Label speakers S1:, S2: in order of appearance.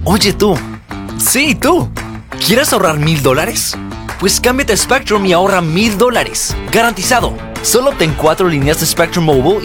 S1: Oye tú. Sí, tú. ¿Quieres ahorrar $1000? Pues cámbiate a Spectrum y ahorra $1000. Garantizado. Solo obtén 4 líneas de Spectrum Mobile